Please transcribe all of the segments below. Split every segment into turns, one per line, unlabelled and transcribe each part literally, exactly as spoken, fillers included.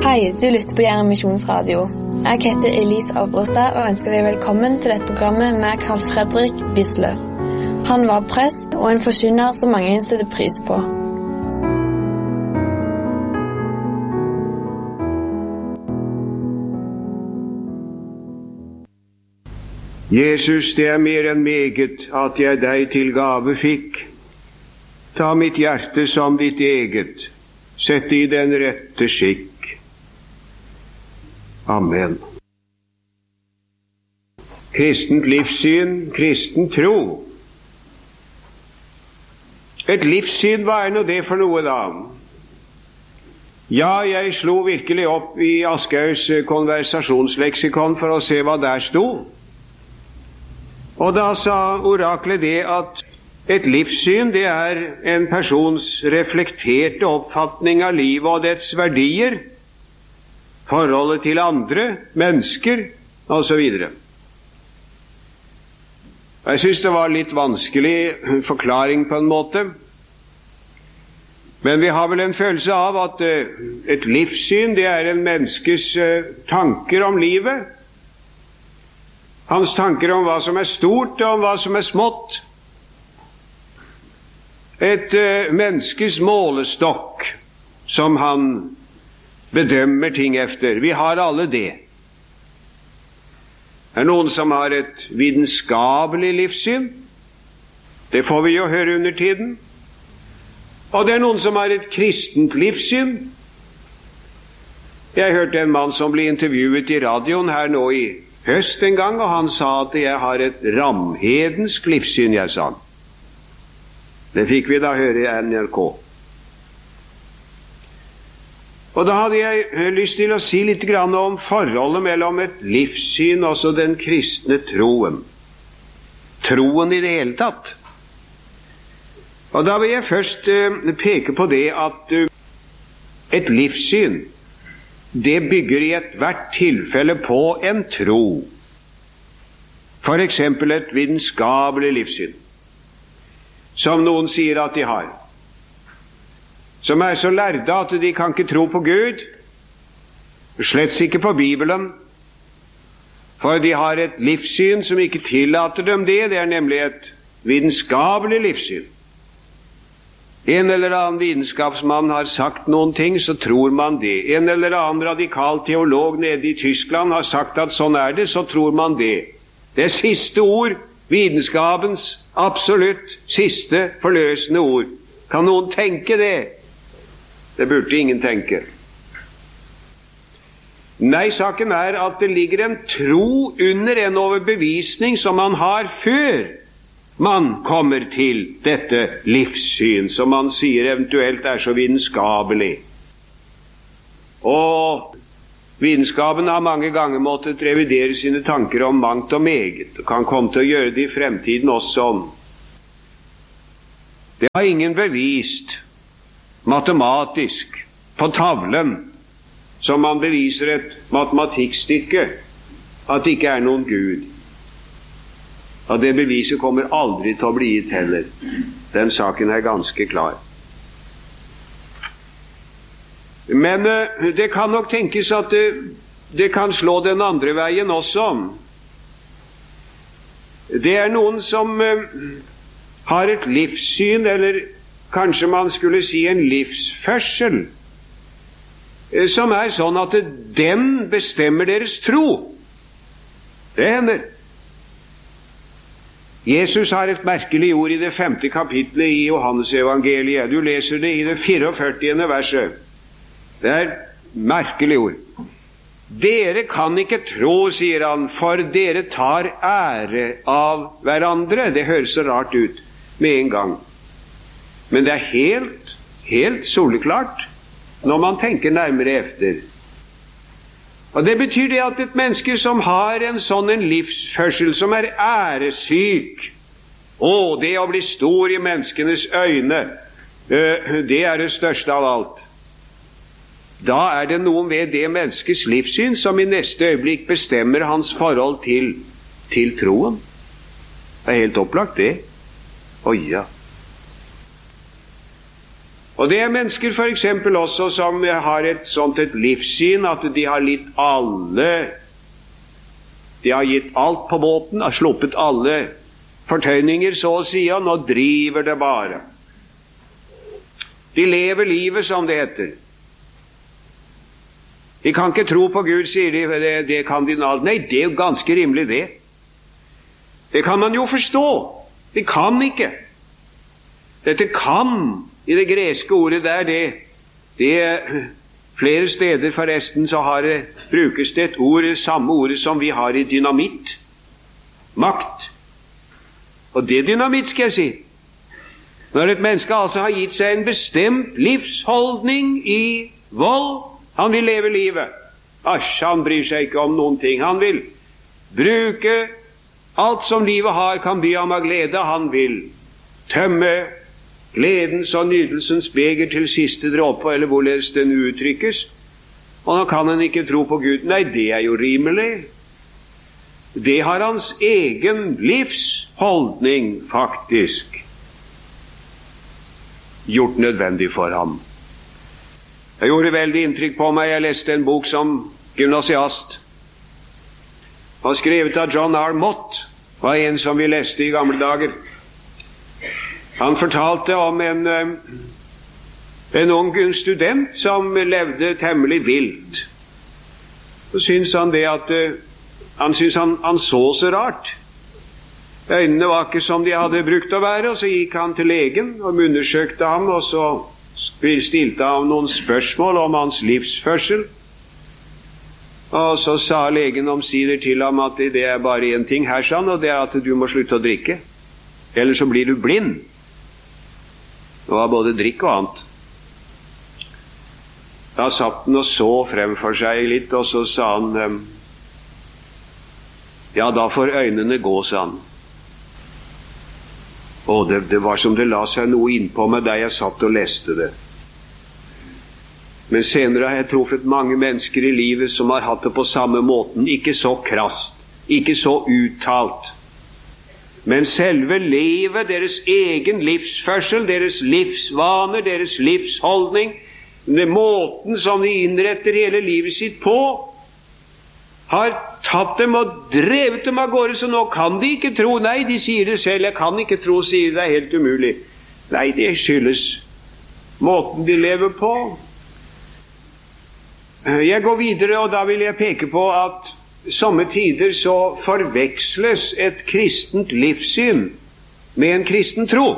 Hei, du lytter på Jæren Misjonsradio. Jeg heter Elise Avrostad og ønsker deg velkommen til dette programmet med Carl Fredrik Wisløff. Han var prest og en forkynner som mange setter pris på.
Jesus, det er mer enn meget at jeg deg til gave fikk. Ta mitt hjerte som ditt eget, sett det i den rette skikk. Amen. Kristent livssyn, kristen tro. Et livssyn, hva er nå det for noe da? Ja, jeg slo virkelig opp i Aschehougs konversasjonsleksikon for å se hva der sto. Og da sa oraklet det at et livssyn, det er en persons reflekterte oppfatning av livet og dets verdier, forholdet til andre, mennesker, og så videre. Jeg synes det var litt vanskelig forklaring på en måte, men vi har vel en følelse av at et livssyn, det er en menneskes tanker om livet, hans tanker om hva som er stort og om hva som er smått. Et uh, menneskes målestokk som han bedømmer ting efter. Vi har alle det. Det er noen som har et vitenskapelig livssyn. Det får vi jo høre under tiden. Og det er noen som har et kristent livssyn. Jeg hørte en mann som ble intervjuet i radioen her nå i høst en gang, og han sa at jeg har et ramhedensk livssyn, jeg sa. Det fikk vi da høre i N R K. Og da hadde jeg lyst til å si litt grann om forholdet mellom et livssyn og så den kristne troen. Troen i det hele tatt. Og da vil jeg først uh, peke på det at uh, et livssyn, det bygger i et hvert tilfelle på en tro. For eksempel et vitenskapelig livssyn, som noen sier at de har, som er så lærde at de kan ikke tro på Gud, slett ikke på Bibelen, for de har et livssyn som ikke tillater dem det. Det er nemlig et vitenskapelig livssyn. En eller annen vitenskapsmann har sagt noen ting, så tror man det. En eller annen radikal teolog nede i Tyskland har sagt at sånn er det, så tror man det. Det er siste ord, vitenskapens absolutt siste forløsende ord. Kan noen tenke det? Det burde ingen tenke. Nei, saken er at det ligger en tro under en overbevisning som man har før man kommer til dette livssyn, som man sier eventuelt er så vitenskapelig. Og vitenskapen har mange ganger måttet revidere sine tanker om mangt og meget, og kan komme til å gjøre det i fremtiden også. Det har ingen bevist matematisk på tavlen, som man beviser et matematikkstykke, at det ikke er noen Gud. Og det beviset kommer aldri til å bli gitt heller. Den saken er ganske klar. Men uh, det kan nok tenkes at det, det kan slå den andre veien også. Det er noen som uh, har et livssyn, eller kanskje man skulle si en livsførsel, uh, som er sånn at den bestemmer deres tro. Det hender. Jesus har et merkelig ord i det femte kapitlet i Johannes evangeliet. Du leser det i det fireogførtiende verset. Det er merkelig ord. Dere kan ikke tro, sier han, for dere tar ære av hverandre. Det høres så rart ut med en gang. Men det er helt, helt soleklart når man tenker nærmere efter. Og det betyr det at et menneske som har en sånn en livsførsel, som er æresyk, å, det å bli stor i menneskenes øyne, det er det største av alt. Da er det noen ved det menneskes livssyn som i neste øyeblikk bestemmer hans forhold til, til troen. Det er helt opplagt det. Oi, ja. Og det er mennesker for eksempel også som har et sånt et livssyn at de har litt alle, de har gitt alt på båten, har sluppet alle fortøyninger så å si, og nå driver det bare. De lever livet som det heter. De kan ikke tro på Gud, sier de, det, det kan de alt. Nei, det er jo ganske rimelig det. Det kan man jo forstå. De kan ikke. Dette kan, i det greske ordet der, det, det flere steder forresten så har det, brukes det et ord, samme ordet som vi har i dynamitt. Makt. Og det er dynamitt, skal jeg si. Når et menneske altså har gitt seg en bestemt livsholdning i vold, han vil leve livet. Asj, han bryr seg ikke om noen ting. Han vil bruke alt som livet har, kan by ham av glede. Han vil tømme gledens og nydelsens beger til siste dråpe, eller hvorledes den uttrykkes. Og nå kan han ikke tro på Gud. Nei, det er jo rimelig. Det har hans egen livsholdning faktisk gjort nødvendig for ham. Det gjorde veldig inntrykk på meg. Jeg leste en bok som gymnasiast. Han skrevet av John R. Mott, var en som vi leste i gamle dager. Han fortalte om en, en ung student som levde temmelig vilt. Så syntes han det at han syntes han, han så så rart. Øynene var ikke som de hadde brukt å være, og så gikk han til legen og undersøkte ham, og så stilte han noen spørsmål om hans livsførsel. Og så sa legen omsider til ham at det er bare en ting her, sa han, og det er at du må slutte å drikke. Eller så blir du blind. Det var både drikk og annet. Da satt han og så fremfor seg litt, og så sa han, ja, da får øynene gå, sa han. Og det, det var som det la seg noe innpå meg da jeg satt og leste det. Men senere har jeg truffet mange mennesker i livet som har hatt det på samme måten, ikke så krast, ikke så uttalt. Men selve livet, deres egen livsførsel, deres livsvaner, deres livsholdning, den måten som de innretter hele livet sitt på, har tatt dem og drevet dem av gårde, så nå kan de ikke tro. Nei, de sier det selv. Jeg kan ikke tro, sier det er helt umulig. Nei, det skyldes måten de lever på. Jeg går videre, og da vil jeg peke på at somme tider så forveksles et kristent livssyn med en kristen tro.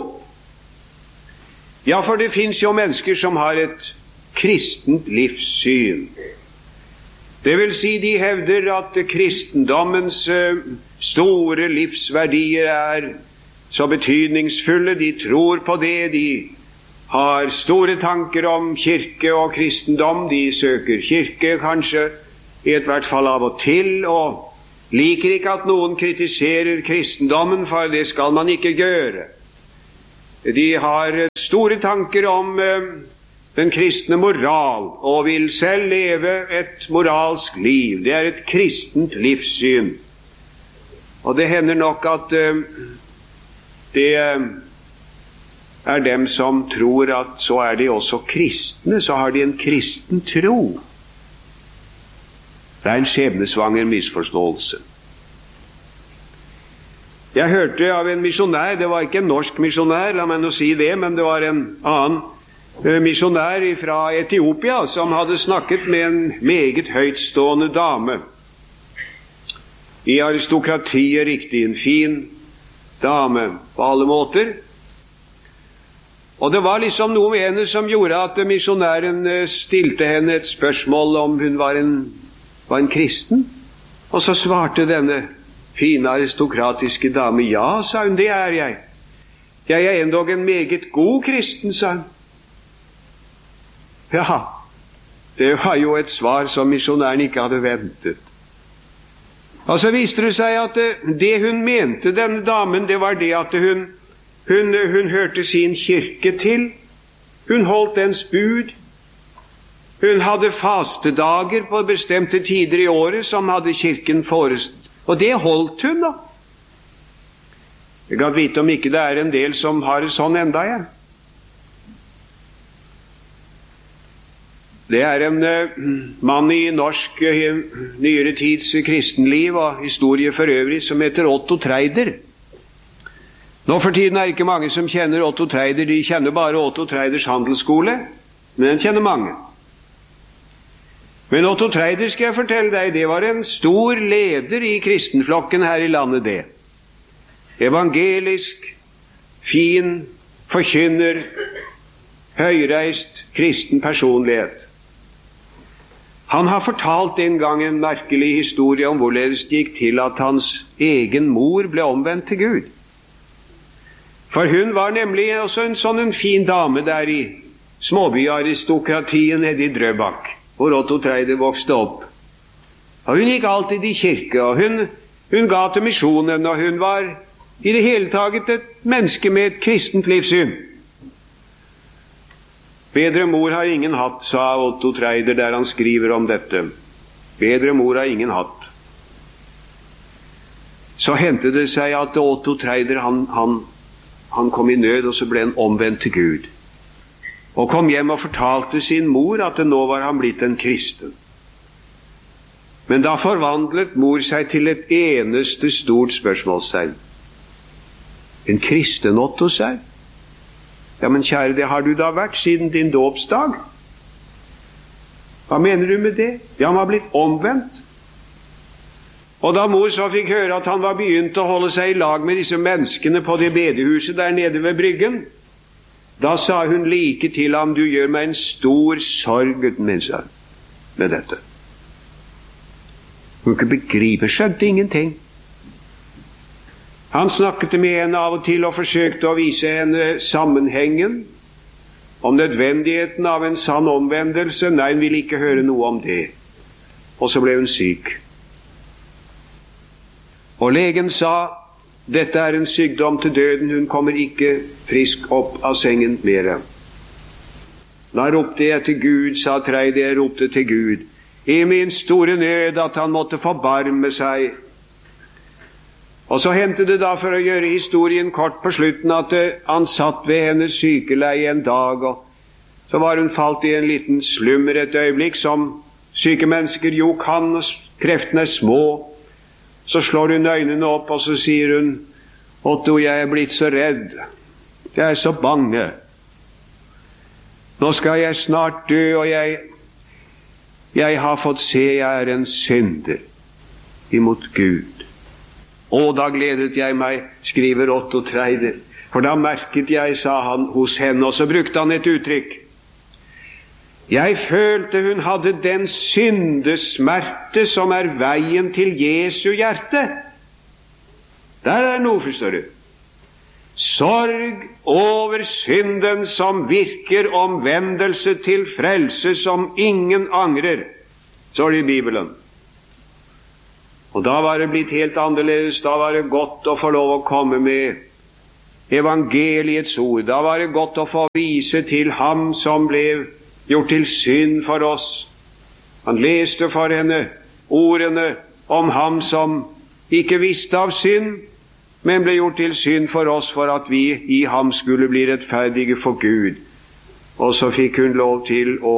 Ja, for det finnes jo mennesker som har et kristent livssyn. Det vil si, de hevder at kristendommens store livsverdier er så betydningsfulle. De tror på det, de har store tanker om kirke og kristendom. De søker kirke kanskje, i et hvert fall av og til, og liker ikke at noen kritiserer kristendommen, for det skal man ikke gjøre. De har store tanker om den kristne moral, og vil selv leve et moralsk liv. Det er et kristent livssyn. Og det hender nok at uh, det uh, er dem som tror at så er de også kristne, så har de en kristen tro. Det er en skjebnesvanger misforståelse. Jeg hørte av en misjonær, det var ikke en norsk misjonær, la meg nå si det, men det var en annen misjonær fra Etiopia som hadde snakket med en meget høytstående dame. I aristokratiet riktig, en fin dame på alle måter. Og det var liksom noe med henne som gjorde at misjonæren stilte henne et spørsmål om hun var en, var en kristen. Og så svarte denne fine aristokratiske dame, ja, sa hun, det er jeg. Jeg er endog en meget god kristen, sa hun. Ja, det var jo et svar som misjonæren ikke hadde ventet. Og så viste det seg at det hun mente, denne damen, det var det at hun, hun, hun hørte sin kirke til. Hun holdt dens bud. Hun hadde fastedager på bestemte tider i året som hadde kirken forestått. Og det holdt hun da. Jeg kan vite om ikke det er en del som har det sånn enda, ja. Det er en uh, mann i norsk uh, nyere tids kristenliv og historie for øvrig som heter Otto Treider. Nå for tiden er det ikke mange som kjenner Otto Treider. De kjenner bare Otto Treiders handelsskole, men den kjenner mange. Men Otto Treider, skal jeg fortelle deg, det var en stor leder i kristenflokken her i landet, det. Evangelisk, fin, forkynner, høyreist, kristen personlighet. Han har fortalt en gang en merkelig historie om hvorledes det gikk til at hans egen mor ble omvendt til Gud. For hun var nemlig også en sånn en fin dame der i småbyaristokratiet nede i Drøbak, hvor Otto Treider vokste opp. Og hun gikk alltid i kirke, og hun, hun ga til misjonen, og hun var i det hele taget et menneske med et kristent livssyn. Bedre mor har ingen hatt, sa Otto Treider der han skriver om dette. Bedre mor har ingen hatt. Så hendte det seg at Otto Treider, han, han, han kom i nød, og så ble han omvendt til Gud. Og kom hjem og fortalte sin mor at nå var han blitt en kristen. Men da forvandlet mor seg til et eneste stort spørsmålstegn. En kristen, Otto, sa jeg. Ja, men kjære, det har du da vært siden din dåpsdag. Hva mener du med det? Ja, han var blitt omvendt. Og da mor så fikk høre at han var begynt å holde seg i lag med disse menneskene på det bedehuset der nede ved bryggen, da sa hun like til ham, du gjør meg en stor sorg, min sønn, med dette. Hun kunne ikke begripe, skjønte ingenting. Han snakket med henne av og til og forsøkte å vise henne sammenhengen om nødvendigheten av en sann omvendelse. Nei, hun ville ikke høre noe om det. Og så ble hun syk. Og legen sa, dette er en sykdom til døden, hun kommer ikke frisk opp av sengen mere. Da ropte jeg til Gud, sa Treider, jeg ropte til Gud, i min store nød at han måtte forbarme seg. Og så hendte det da, for å gjøre historien kort på slutten, at han satt ved hennes sykeleie en dag, og så var hun falt i en liten slummer et øyeblikk, som syke mennesker jo kan, og kreftene er små. Så slår hun øynene opp, og så sier hun, Otto, jeg er blitt så redd. Jeg er så bange. Nå skal jeg snart dø, og jeg, jeg har fått se jeg er en synder imot Gud. Og da gledet jeg meg, skriver Otto Treider, for da merket jeg, sa han, hos henne, og så brukte han et uttrykk. Jeg følte hun hadde den syndesmerte som er veien til Jesu hjerte. Der er noe, forstår du. Sorg over synden som virker omvendelse til frelse som ingen angrer, står det i Bibelen. Og da var det blitt helt annerledes. Da var det godt å få lov å komme med evangeliets ord. Da var det godt å få vise til ham som ble gjort til synd for oss. Han leste for henne ordene om ham som ikke visste av synd, men ble gjort til synd for oss, for at vi i ham skulle bli rettferdige for Gud. Og så fikk hun lov til å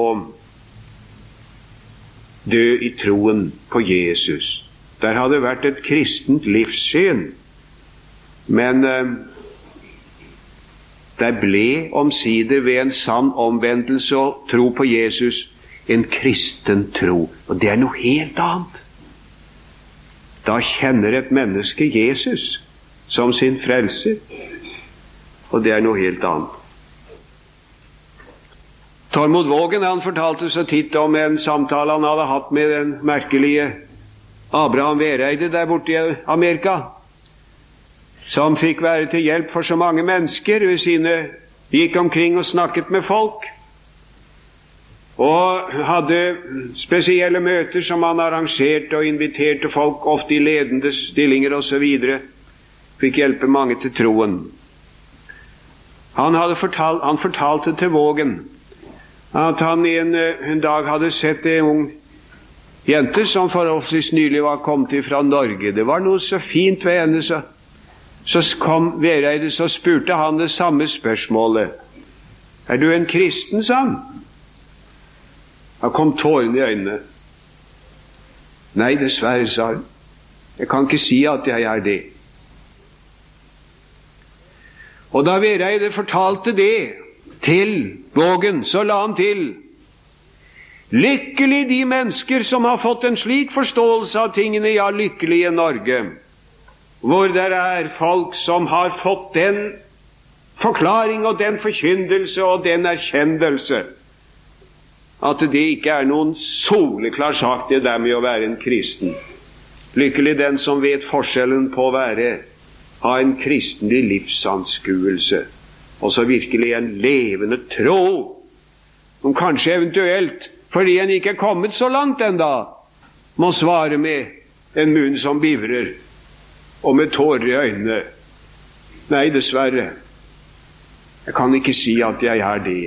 dø i troen på Jesus. Der hadde vært et kristent livssyn, men eh, der ble omsider ved en sann omvendelse og tro på Jesus en kristen tro. Og det er noe helt annet. Da kjenner et menneske Jesus som sin frelser, og det er noe helt annet. Tormod Vågen, han fortalte så titt om en samtale han hadde hatt med den merkelige Abraham Vereide der borte i Amerika, som fikk være til hjelp for så mange mennesker ved sine, gikk omkring og snakket med folk, og hadde spesielle møter som han arrangerte og inviterte folk, ofte i ledende stillinger og så videre, fikk hjelpe mange til troen. Han, hadde fortalt, han fortalte til Vågen at han en, en dag hadde sett en ung jente som forholdsvis nylig var kommet fra Norge. Det var noe så fint ved henne, så Så kom Vereide, så spurte han det samme spørsmålet. Er du en kristen, sa han? Da kom tårene i øynene. Nei, dessverre, sa hun. Jeg kan ikke si at jeg er det. Og da Vereide fortalte det til Vågen, så la han til: lykkelig de mennesker som har fått en slik forståelse av tingene, ja, lykkelige Norge, hvor det er folk som har fått den forklaring og den forkyndelse og den erkjennelse at det ikke er noen soleklar sak det der med å være en kristen. Lykkelig den som vet forskjellen på å være ha en kristenlig livsanskuelse og så virkelig en levende tro, som kanskje eventuelt, fordi en ikke er kommet så langt enda, må svare med en munn som bivrer og med tårer i øynene: nei, dessverre, jeg kan ikke si at jeg er det.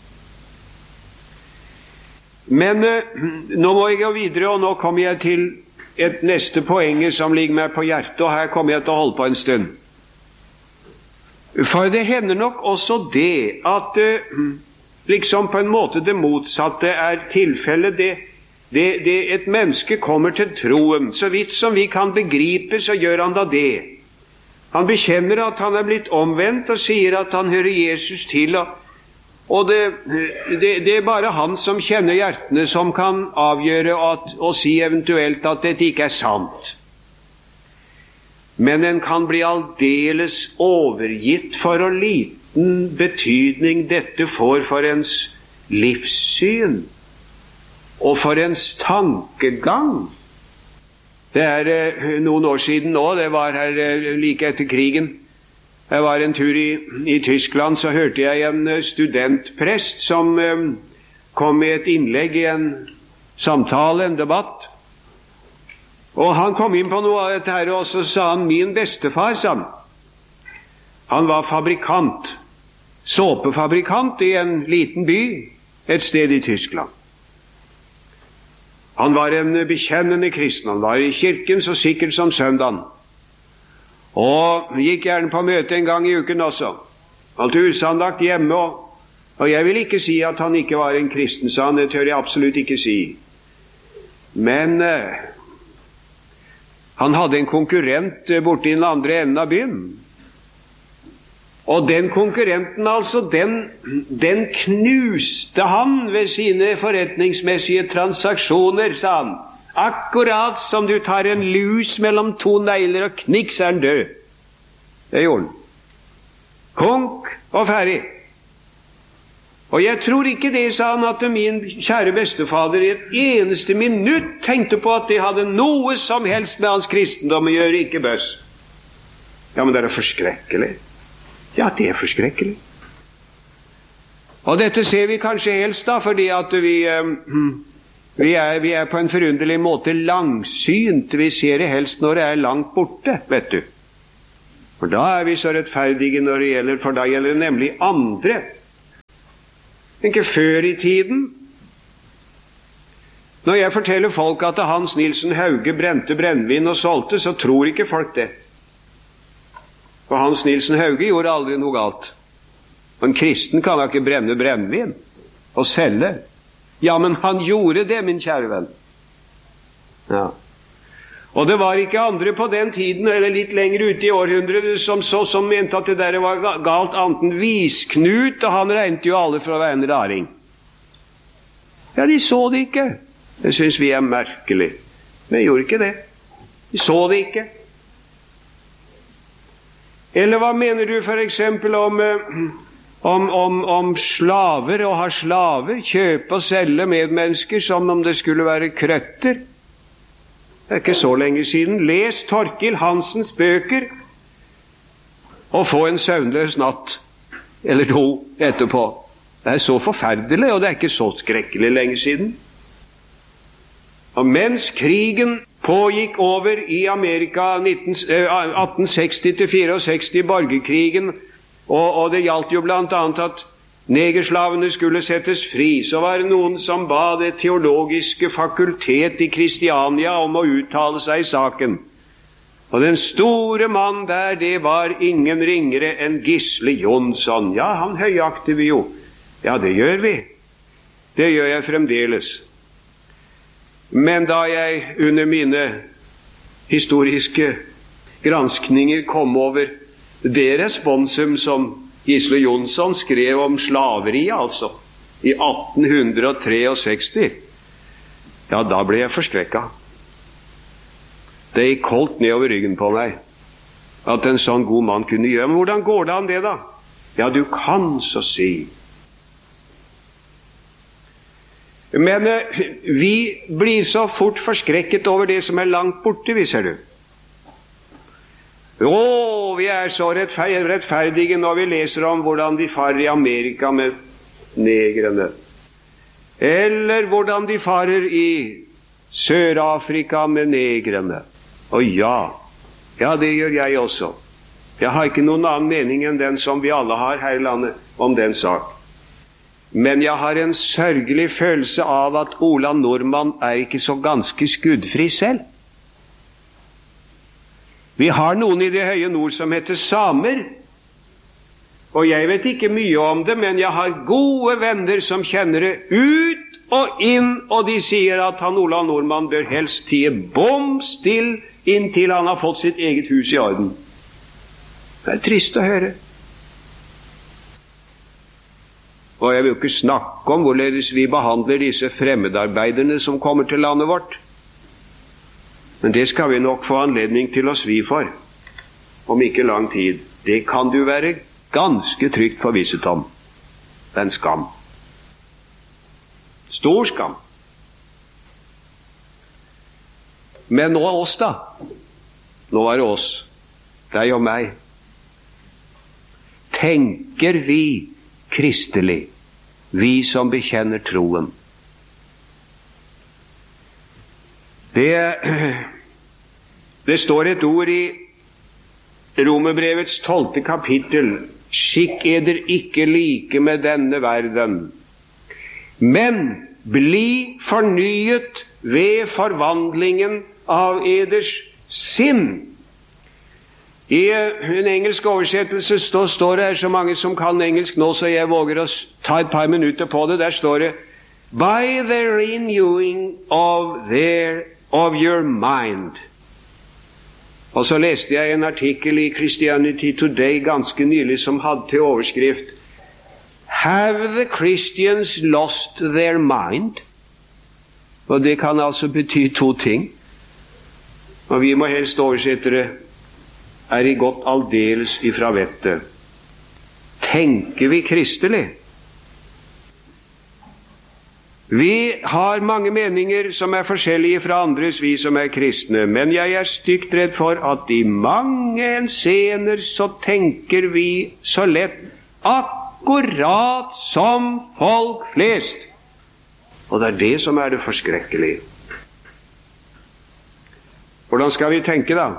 Men eh, nå må jeg gå videre, og nå kommer jeg til et neste poenget som ligger meg på hjertet, og her kommer jeg til å holde på en stund. For det hender nok også det at eh, liksom på en måte det motsatte er tilfellet. Det, det, det et menneske kommer til troen. Så vidt som vi kan begripe, så gjør han da det. Han bekjenner at han er blitt omvendt, og sier at han hører Jesus til, og Og det, det, det er bare han som kjenner hjertene, som kan avgjøre at, og si eventuelt at dette ikke er sant. Men en kan bli aldeles overgitt for hvor liten betydning dette får for ens livssyn og for ens tankegang. Det er eh, noen år siden nå, det var her eh, like etter krigen. Jeg var en tur i, i Tyskland, så hørte jeg en studentprest som eh, kom med et innlegg i en samtale, en debatt. Og han kom inn på noe av dette her, og så sa han: min bestefar, sa han. Han var fabrikant, såpefabrikant i en liten by et sted i Tyskland. Han var en bekjennende kristen, han var i kirken så sikkert som søndagen. Og gikk gjerne på møte en gang i uken også. Alt usandakt hjemme. Og, og jeg vil ikke si at han ikke var en kristen, sa han. Det tør jeg absolutt ikke si. Men eh, han hadde en konkurrent borte i den andre enden av byen. Og den konkurrenten, altså, den, den knuste han ved sine forretningsmessige transaksjoner, sa han. Akkurat som du tar en lus mellom to negler, og kniks er den død. Det gjorde han. Konk og ferdig. Og jeg tror ikke det, sa han, at min kjære bestefader i et eneste minutt tenkte på at det hadde noe som helst med hans kristendom å gjøre, ikke bøss. Ja, men det er forskrekkelig. Ja, det er forskrekkelig. Og dette ser vi kanskje helst da, fordi at vi... Um, Vi er, vi er på en forunderlig måte langsynt. Vi ser det helst når det er langt borte, vet du. For da er vi så rettferdige når det gjelder, for da gjelder det nemlig andre. Ikke før i tiden. Når jeg forteller folk at Hans Nilsen Hauge brente brennvin og solgte, så tror ikke folk det. For Hans Nilsen Hauge gjorde aldri noe galt. En kristen kan da ikke brenne brennvin og selge. Ja, men han gjorde det, min kjære venn. Ja. Og det var ikke andre på den tiden, eller litt lenger ute i århundret, som så som mente at det der var galt, annet enn Visknut, og han regnet jo alle for å være en raring. Ja, de så det ikke. Det synes vi er merkelig. Men de gjorde ikke det. De så det ikke. Eller hva mener du for eksempel om... Om, om, om slaver, og ha slaver, kjøpe og selge medmennesker som om det skulle være krøtter? Det er ikke så lenge siden. Les Torkil Hansens bøker og få en søvnløs natt eller to etterpå. Det er så forferdelig, og det er ikke så skrekkelig lenge siden. Og mens krigen pågikk over i Amerika atten seksti til sekstifire, borgerkrigen, Og, og det gjaldt jo blant annet at negerslavene skulle settes fri, så var det noen som ba det teologiske fakultet i Kristiania om å uttale seg i saken. Og den store mann der, det var ingen ringere enn Gisle Jonsson. Ja, han høyakter vi jo. Ja, det gjør vi. Det gjør jeg fremdeles. Men da jeg under mine historiske granskninger kom over det responsum som Gisle Jonsson skrev om slaveri, altså, i atten sekstitre, ja, da ble jeg forskrekket. Det gikk koldt nedover ryggen på meg at en sånn god mann kunne gjøre. Men hvordan går det an det da? Ja, du kan så si. Men eh, vi blir så fort forskrekket over det som er langt borte, vi ser du. Å, vi er så rettferdige når vi leser om hvordan de farer i Amerika med negrene. Eller hvordan de farer i Sør-Afrika med negrene. Og ja, ja, det gjør jeg også. Jeg har ikke noen annen mening enn den som vi alle har her i landet om den sak. Men jeg har en sørgelig følelse av at Ola Nordmann er ikke så ganske skuddfri selv. Vi har noen i det høye nord som heter samer, og jeg vet ikke mye om det, men jeg har gode venner som kjenner det ut og inn, og de sier at han Ola Nordmann bør helst tie bom still inntil han har fått sitt eget hus i orden. Det er trist å høre. Og jeg vil jo ikke snakke om hvorledes vi behandler disse fremmedarbeiderne som kommer til landet vårt. Men det skal vi nok få anledning til å svi for, om ikke lang tid. Det kan du være ganske trygt forvisset om. Det er en skam. Stor skam. Men nå er oss da. Nå er det oss. Deg og meg. Tenker vi kristelig, vi som bekjenner troen? Det, det står et ord i Romerbrevets tolvte kapittel. Skikk eder ikke like med denne verden, men bli fornyet ved forvandlingen av eders sinn. I en engelsk oversettelse stå, står det, er så mange som kan engelsk nå, så jeg våger å ta et par minutter på det. Der står det, by the renewing of, their, of your mind. Og så leste jeg en artikkel i Christianity Today ganske nylig som hadde til overskrift Have the Christians lost their mind? Og det kan altså bety to ting. Og vi må helst oversette det er i gått aldeles ifra vettet. Tenker vi kristelig? Vi har mange meninger som er forskjellige fra andres, vi som er kristne, men jeg er stygt redd for at i mange henseender så tenker vi så lett akkurat som folk flest. Og det er det som er det forskrekkelige. Hvordan skal vi tenke da?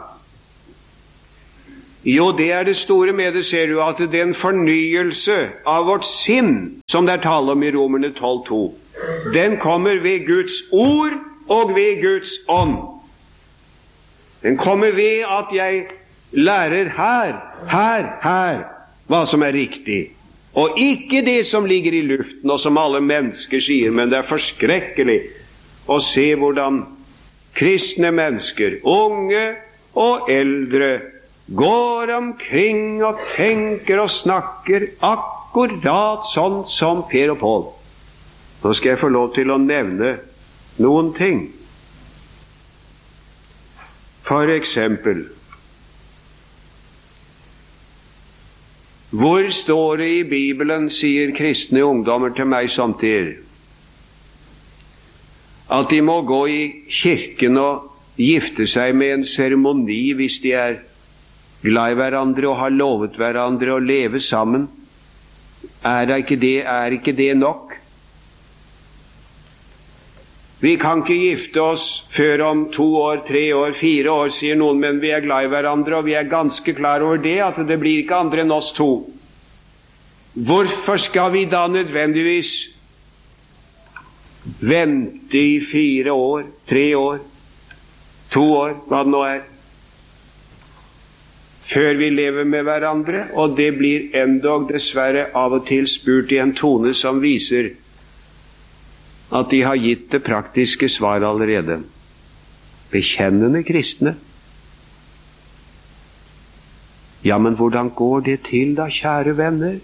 Jo, det er det store med det, ser du, at det er en fornyelse av vårt sinn, som det er tale om i Romerne tolv to. Den kommer ved Guds ord og ved Guds ånd. Den kommer ved at jeg lærer her, her, her, hva som er riktig. Og ikke det som ligger i luften, og som alle mennesker sier, men det er forskrekkelig å se hvordan kristne mennesker, unge og eldre, går omkring og tenker og snakker akkurat sånn som Per og Pål. Nå skal jeg få lov til å nevne noen ting. For eksempel, hvor står det i Bibelen, sier kristne ungdommer til meg samtidig, at de må gå i kirken og gifte seg med en seremoni hvis de er glad i hverandre og har lovet hverandre å leve sammen? Er det ikke det, er ikke det nok? Vi kan ikke gifte oss før om to år, tre år, fire år, sier noen, men vi er glad i hverandre, og vi er ganske klar over det, at det blir ikke andre enn oss to. Hvorfor skal vi da nødvendigvis vente i fire år, tre år, to år, hva det nå er, før vi lever med hverandre? Og det blir endog dessverre av og til spurt i en tone som viser at de har gitt det praktiske svar allerede. Bekjennende kristne. Ja, men hvordan går det til da, kjære venner?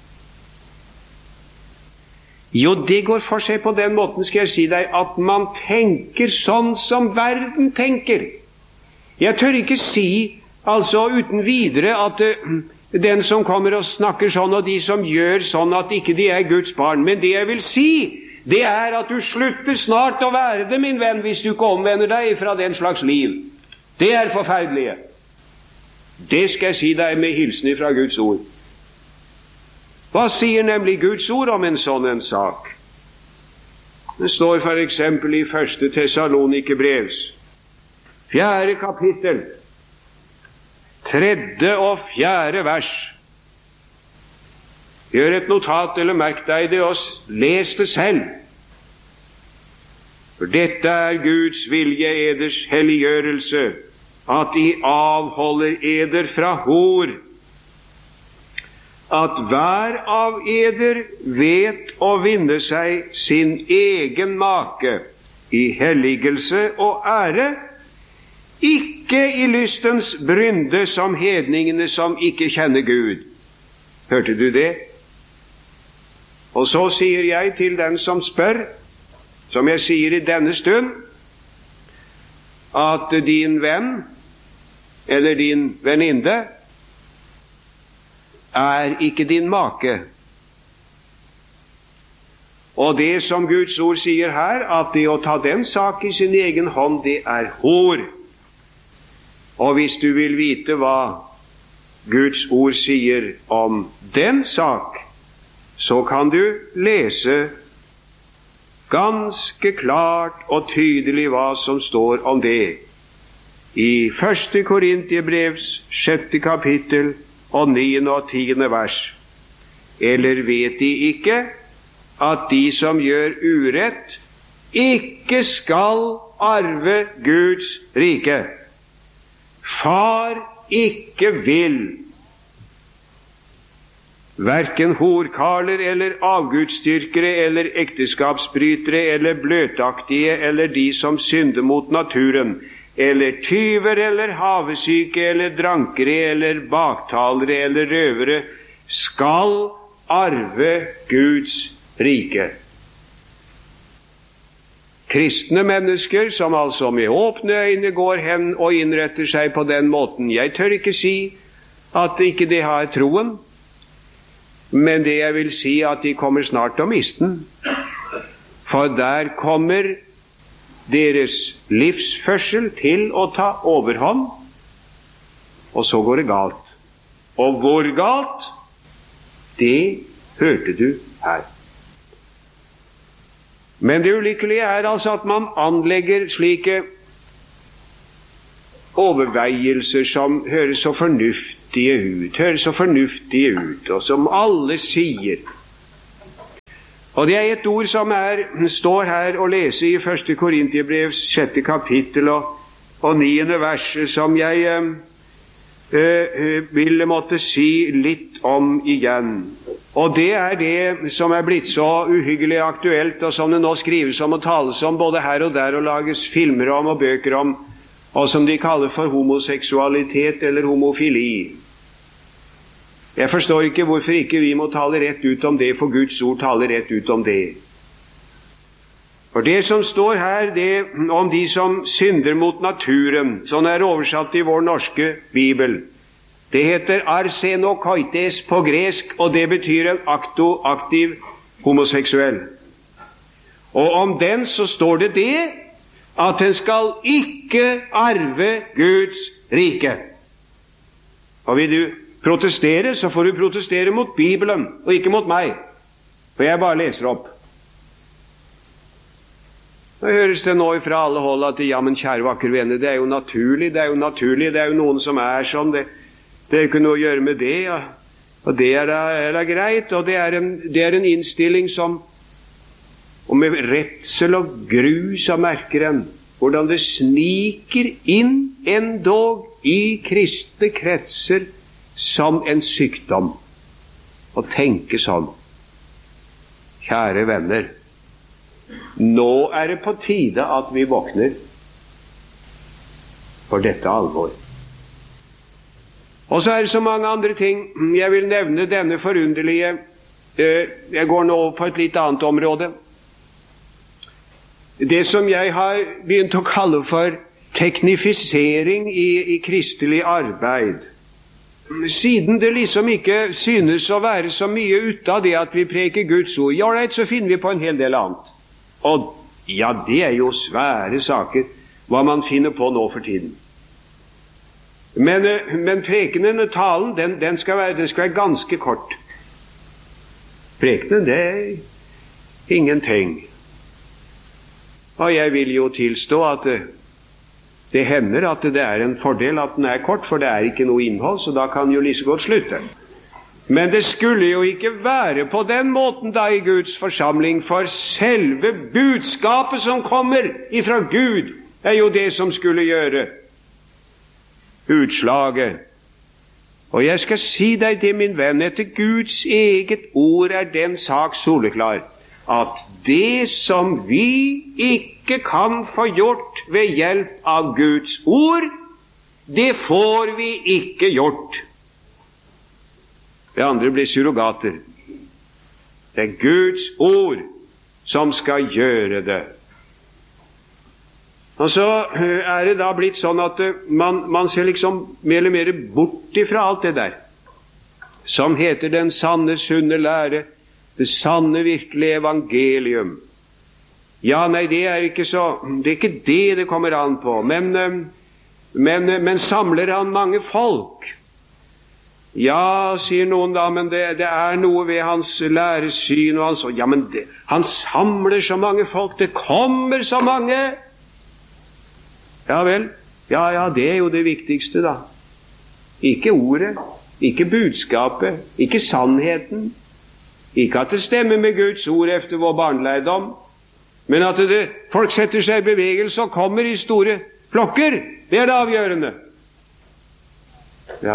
Jo, det går for seg på den måten, skal jeg si deg, at man tenker sånn som verden tenker. Jeg tør ikke si, altså uten videre, at uh, den som kommer og snakker sånn, og de som gjør sånn, at ikke de er Guds barn. Men det jeg vil si, det er at du slutter snart å være det, min venn, hvis du ikke omvender deg fra den slags liv. Det er forferdelige. Det skal jeg si deg med hilsen fra Guds ord. Hva sier nemlig Guds ord om en sånn en sak? Det står for eksempel i første Tessalonikebrevs, fjerde kapittel, tredje og fjerde vers. Gjør et notat eller merk deg det og les det selv. For dette er Guds vilje, eders helliggjørelse, at de avholder eder fra hor, at hver av eder vet å vinne seg sin egen make i helligelse og ære, ikke i lystens brynde som hedningene som ikke kjenner Gud. Hørte du det? Og så sier jeg til den som spør, som jeg sier i denne stund, at din venn eller din venninne er ikke din make. Og det som Guds ord sier her, at det å ta den sak i sin egen hånd, det er hor. Og hvis du vil vite hva Guds ord sier om den sak, så kan du lese ganske klart og tydelig hva som står om det i første Korintiabrevs sjette kapittel og niende og tiende vers. Eller vet de ikke at de som gjør urett, ikke skal arve Guds rike? Far ikke vil hverken horkarler eller avgudsdyrkere eller ekteskapsbrytere eller bløtaktige eller de som synder mot naturen, eller tyver eller havesyke eller drankere eller baktalere eller røvere skal arve Guds rike. Kristne mennesker som altså med åpne øyne går hen og innretter seg på den måten. Jeg tør ikke si at ikke de har troen, men det jeg vil si at de kommer snart til å miste den. For der kommer deres livsførsel til å ta overhånd, og så går det galt. Og hvor galt? Det hørte du her. Men det ulykkelige er altså at man anlegger slike overveielser som høres så fornuftige ut, høres så fornuftige ut, og som alle sier. Og det er et ord som er, står her og leser i første Korintiabrevs sjette kapittel og, og niende vers, som jeg øh, øh, ville måtte si litt om igjen. Og det er det som er blitt så uhyggelig aktuelt, og som det nå skrives om og tales om både her og der, og lages filmer om og bøker om, og som de kaller for homoseksualitet eller homofili. Jeg forstår ikke hvorfor ikke vi må tale rett ut om det, for Guds ord taler rett ut om det. For det som står her, det om de som synder mot naturen, sånn er oversatt i vår norske bibel, det heter arsenokoites på gresk, og det betyr en akto, aktiv homoseksuell. Og om den så står det det, at den skal ikke arve Guds rike. Og vil du protestere, så får du protestere mot Bibelen, og ikke mot meg, for jeg bare leser opp. Nå høres det nå fra alle hold at ja, men kjære vakre venner, det er jo naturlig, det er jo naturlig, det er jo noen som er sånn, det, det er ikke noe å gjøre med det, ja. Og det er da, er da greit, og det er, en, det er en innstilling som, og med redsel og gru så merker en, hvordan det sniker inn endog i kristne kretser som en sykdom å tenke sånn. Kjære venner, nå er det på tide at vi våkner for dette alvor. Og så er det så mange andre ting. Jeg vil nevne denne forunderlige, eh, jeg går nå på et litt annet område. Det som jeg har begynt å kalle for teknifisering i, i kristelig arbeid. Siden det liksom ikke synes å være så mye ut av det at vi preker Guds ord, ja, right, så finner vi på en hel del annet. Og ja, det er jo svære saker, hva man finner på nå for tiden. Men, men prekenen og talen, den, den, skal være, den skal være ganske kort. Prekenen, det er ingenting. Og jeg vil jo tilstå at det, det hender at det er en fordel at den er kort, for det er ikke noe innhold, så da kan jo like godt slutte. Men det skulle jo ikke være på den måten da i Guds forsamling, for selve budskapet som kommer ifra Gud er jo det som skulle gjøre utslaget. Og jeg skal si deg det, min venn, etter Guds eget ord er den sak soleklar, at det som vi ikke kan få gjort ved hjelp av Guds ord, det får vi ikke gjort. Det andre blir surrogater. Det er Guds ord som skal gjøre det. Og så er det da blitt sånn at man, man ser liksom mer eller mer bort ifra alt det der, som heter den sanne, sunne lære, det sanne, virkelige evangelium. Ja, nei, det er ikke så, det er ikke det det kommer an på, men, men, men samler han mange folk? Ja, sier noen da, men det, det er noe ved hans læresyn, og han så, ja, men det, han samler så mange folk, det kommer så mange. Ja vel, ja, ja, det er jo det viktigste da. Ikke ordet, ikke budskapet, ikke sannheten, ikke at det stemmer med Guds ord efter vår barnelærdom, men at det, folk setter seg i bevegelse og kommer i store flokker. Det er det avgjørende. Ja.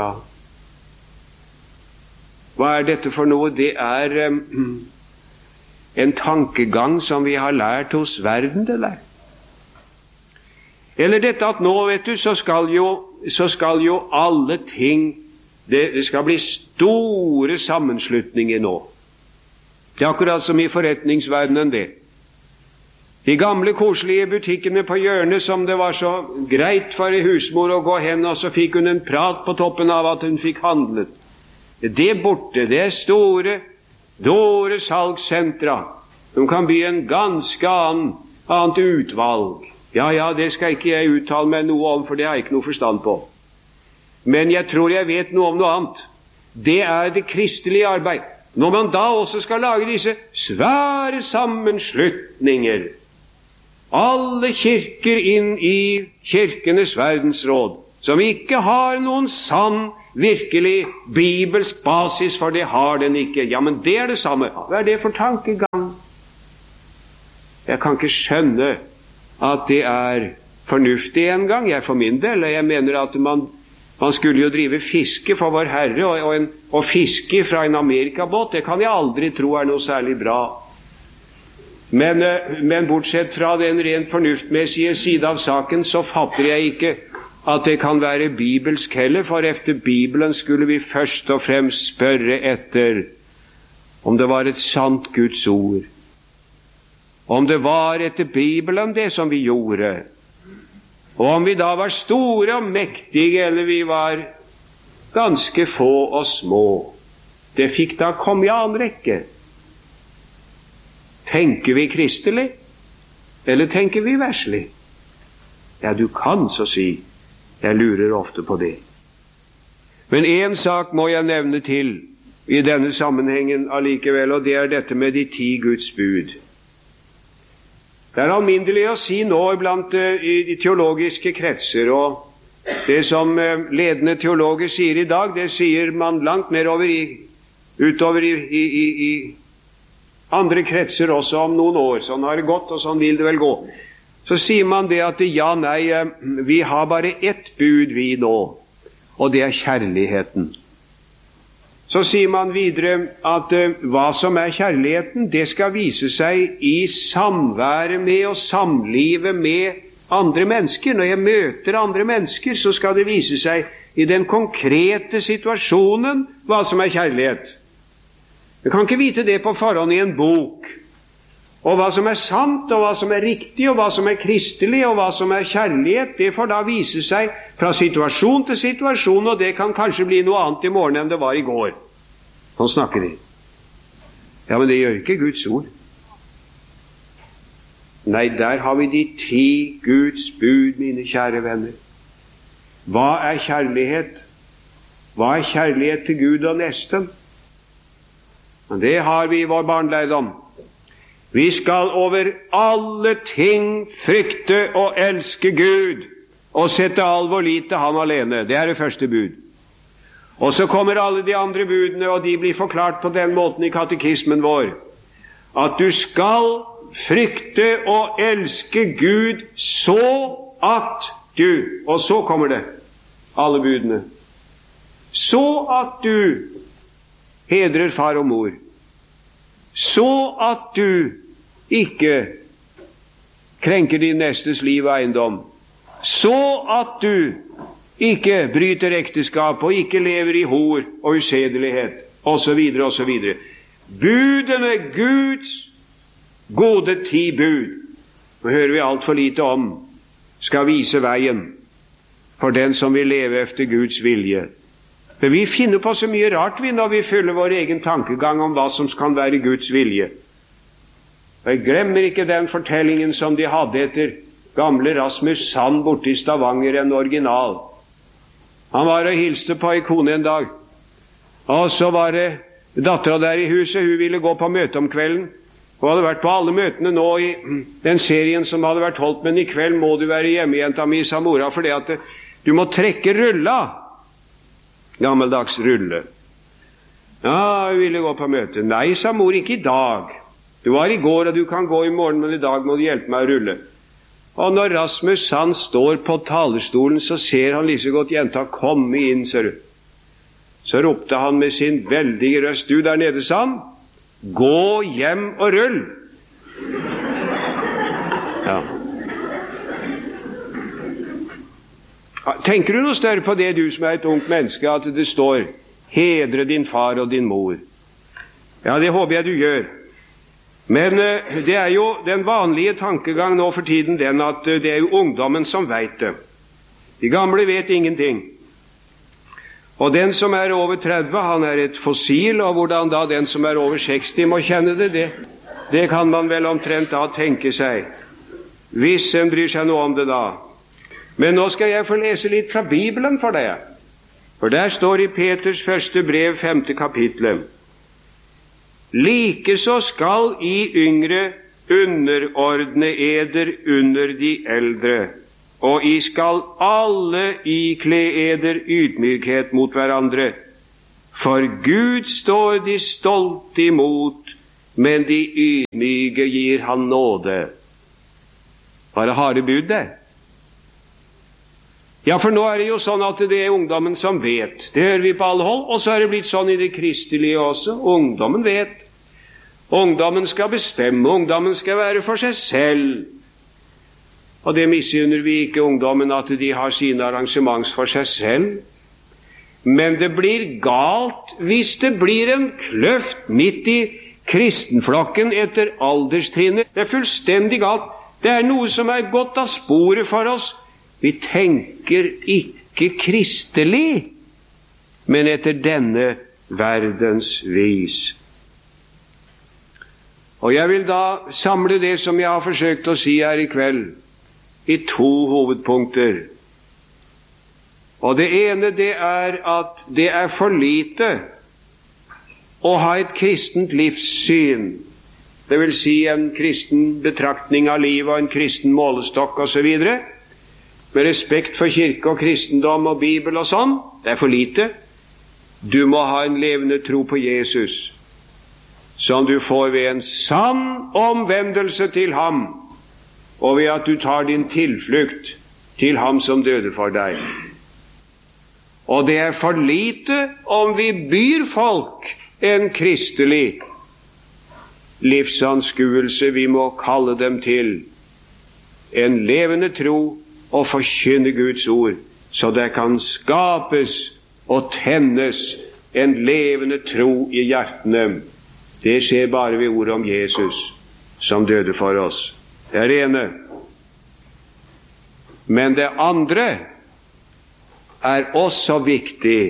Hva er dette for noe? Det er um, en tankegang som vi har lært hos verden, det der. Eller dette at nå, vet du, så skal jo, så skal jo alle ting, det, det skal bli store sammenslutninger nå. Det er akkurat som i forretningsverdenen det. De gamle koselige butikkene på hjørnet som det var så greit for en husmor å gå hen, og så fikk hun en prat på toppen av at hun fikk handlet. Det borte, det er store, dåre salgssentra. De kan by en ganske annen, annet utvalg. Ja, ja, det skal ikke jeg uttale meg noe om, for det har jeg ikke noe forstand på. Men jeg tror jeg vet noe om noe annet. Det er det kristelige arbeid. Når man da også skal lage disse svære sammenslutninger, alle kirker inn i kirkenes verdensråd, som ikke har noen sann, virkelig bibelsk basis, for det har den ikke. Ja, men det er det samme. Hva er det for tankegang? Jeg kan ikke skjønne at det er fornuftig en gang, jeg for min del. Jeg mener at man, man skulle jo drive fiske for vår Herre, og, og, en, og fiske fra en amerikabåt, det kan jeg aldri tro er noe særlig bra. Men, men bortsett fra den rent fornuftmessige side av saken, så fatter jeg ikke at det kan være bibelsk heller, for efter Bibelen skulle vi først og fremst spørre etter om det var et sant Guds ord. Om det var etter Bibelen det som vi gjorde, og om vi da var store og mektige, eller vi var ganske få og små, det fikk da komme i annen rekke. Tenker vi kristelig, eller tenker vi verslig? Ja, du kan så si. Jeg lurer ofte på det. Men en sak må jeg nevne til i denne sammenhengen allikevel, og det er dette med de ti Guds bud. Det er alminnelig å si nå blant uh, i de teologiske kretser, og det som uh, ledende teologer sier i dag, det sier man langt mer over i, utover i, i, i, i andre kretser også om noen år. Sånn har det gått, og sånn vil det vel gå. Så sier man det at ja, nei, uh, vi har bare ett bud vi nå, og det er kjærligheten. så sier man videre at uh, hva som er kjærligheten, det skal vise seg i samværet med og samlivet med andre mennesker. Når jeg møter andre mennesker, så skal det vise seg i den konkrete situasjonen hva som er kjærlighet. Jeg kan ikke vite det på forhånd i en bok. Og hva som er sant, og hva som er riktig, og hva som er kristelig, og hva som er kjærlighet, det får da vise seg fra situasjon til situasjon, og det kan kanskje bli noe annet i morgen enn det var i går. Sånn snakker de. Ja, men det gjør ikke Guds ord. Nei, der har vi de ti Guds bud, mine kjære venner. Hva er kjærlighet? Hva er kjærlighet til Gud og nesten? Men det har vi i vår barnelærdom. Vi skal over alle ting frykte og elske Gud og sette all vår lit til ham alene. Det er det første bud. Og så kommer alle de andre budene, og de blir forklart på den måten i katekismen vår. At du skal frykte og elske Gud så at du, og så kommer det, alle budene, så at du hedrer far og mor, så at du ikke krenker din nestes liv og eiendom, så at du ikke bryter ekteskap og ikke lever i hor og usedelighet, og så videre og så videre. Budene, Guds gode ti bud, nå hører vi alt for lite om, skal vise veien for den som vil leve efter Guds vilje. For vi finner på så mye rart vi når vi følger vår egen tankegang om hva som kan være Guds vilje. Og jeg glemmer ikke den fortellingen som de hadde etter gamle Rasmus Sand borte i Stavanger, en original. Han var og hilste på ei kone en dag, og så var det dattera der i huset. Hun ville gå på møte om kvelden. Hun hadde vært på alle møtene nå i den serien som hadde vært holdt, men i kveld må du være hjemme, jenta mi, sa mora, fordi at du må trekke rulla. Gammeldags rulle. Ja, jeg ville gå på møte. Nei, sa mor, ikke i dag. Du var i går, og du kan gå i morgen, men i dag må du hjelpe meg å rulle. Og når Rasmus Sand står på talerstolen, så ser han like godt jenta komme inn, ser du. Så ropte han med sin veldige røst, du der nede, sa han, gå hjem og rull. Ja. Tenker du noe større på det, du som er et ungt menneske, at det står hedre din far og din mor? Ja, det håper jeg du gjør. Men uh, det er jo den vanlige tankegang nå for tiden den at uh, det er jo ungdommen som vet det. De gamle vet ingenting. Og den som er over tretti, han er et fossil, og hvordan da den som er over seksti må kjenne det, det, det kan man vel omtrent da tenke seg. Hvis en bryr seg noe om det da. Men nå skal jeg få lese litt fra Bibelen for deg. For der står i Peters første brev, femte kapitlet, likeså skal I yngre underordne eder under de eldre, og I skal alle ikle eder ydmykhet mot hverandre. For Gud står de stolte imot, men de ydmyke gir han nåde. Bare harde bud det. Ja, for nå er det jo sånn at det er ungdommen som vet. Det hører vi på alle hold, og så er det blitt sånn i det kristelige også. Ungdommen vet. Ungdommen skal bestemme, ungdommen skal være for seg selv. Og det misunner vi ikke ungdommen, at de har sine arrangements for seg selv. Men det blir galt hvis det blir en kløft midt i kristenflokken etter alderstrinnet. Det er fullstendig galt. Det er noe som er gått av sporet for oss. Vi tenker ikke kristelig, men etter denne verdens vis. Og jeg vil da samle det som jeg har forsøkt å si her i kveld, i to hovedpunkter. Og det ene, det er at det er for lite å ha et kristent livssyn. Det vil si en kristen betraktning av livet og en kristen målestokk og så videre. Med respekt for kirke og kristendom og Bibel og sånn. Det er for lite. Du må ha en levende tro på Jesus, som du får ved en sann omvendelse til ham, og ved at du tar din tilflukt til ham som døde for deg. Og det er for lite om vi byr folk en kristelig livsanskuelse. Vi må kalle dem til en levende tro og forkynne Guds ord, så det kan skapes og tennes en levende tro i hjertene. Det skjer bare ved ordet om Jesus, som døde for oss. Det er det ene. Men det andre er også viktig.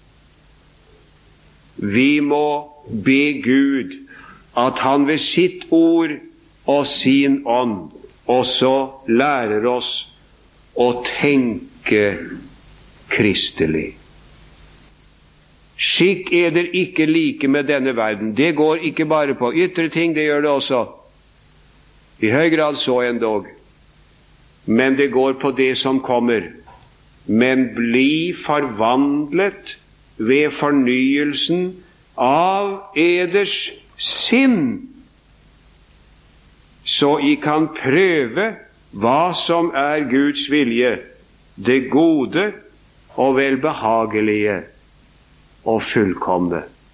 Vi må be Gud at han ved sitt ord og sin ånd også lærer oss å tenke kristelig. Skikk er det ikke like med denne verden. Det går ikke bare på ytre ting, det gjør det også. I høy grad så endog. Men det går på det som kommer. Men bli forvandlet ved fornyelsen av eders sinn, så I kan prøve hva som er Guds vilje, det gode og velbehagelige og fullkomne.